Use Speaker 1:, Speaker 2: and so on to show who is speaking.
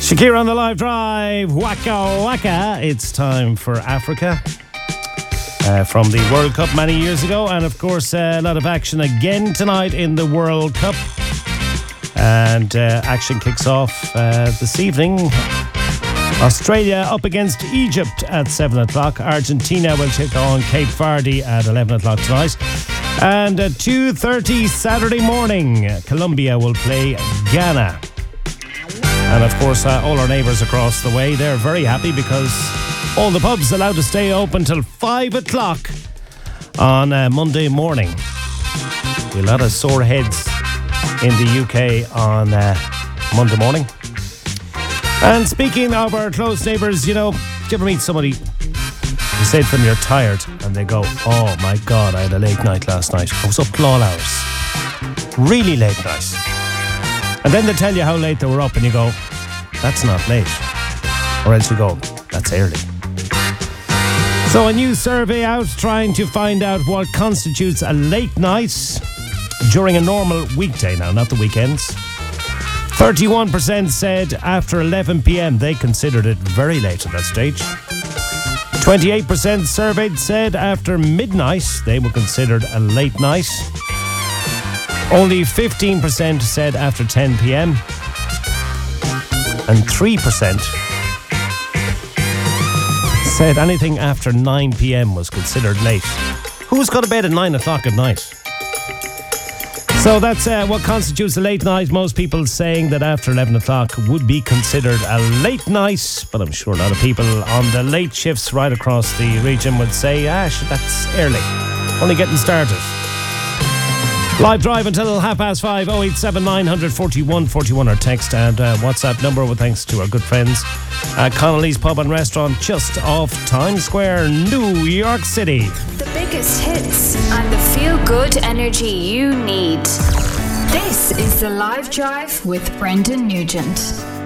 Speaker 1: Shakira on the live drive. Waka waka. It's time for Africa. From the World Cup many years ago. And of course, a lot of action again tonight in the World Cup. And action kicks off this evening. Australia up against Egypt at 7 o'clock. Argentina will take on Cape Verde at 11 o'clock tonight. And at 2:30 Saturday morning, Colombia will play Ghana. And of course, all our neighbours across the way, they're very happy because all the pubs allowed to stay open till 5 o'clock on Monday morning. A lot of sore heads in the UK on Monday morning. And speaking of our close neighbours, you know, do you ever meet somebody, you say to them you're tired, and they go, oh my God, I had a late night last night. I was up till all hours. Really late night. And then they tell you how late they were up, and you go, that's not late. Or else you go, that's early. So a new survey out trying to find out what constitutes a late night during a normal weekday now, not the weekends. 31% said after 11 p.m. they considered it very late at that stage. 28% surveyed said after midnight they were considered a late night. Only 15% said after 10 p.m. And 3% said anything after 9 p.m. was considered late. Who's got to bed at 9 o'clock at night? So that's what constitutes a late night. Most people saying that after 11 o'clock would be considered a late night. But I'm sure a lot of people on the late shifts right across the region would say, that's early. Only getting started. Live drive until 5:30. 087 900 41 41 or text and WhatsApp number with thanks to our good friends at Connolly's Pub and Restaurant just off Times Square, New York City.
Speaker 2: The biggest hits and the feel-good energy you need. This is the Live Drive with Brendan Nugent.